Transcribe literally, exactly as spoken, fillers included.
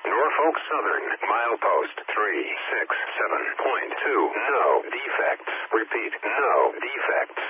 Norfolk Southern, milepost three six seven point two. No defects. Repeat, no defects.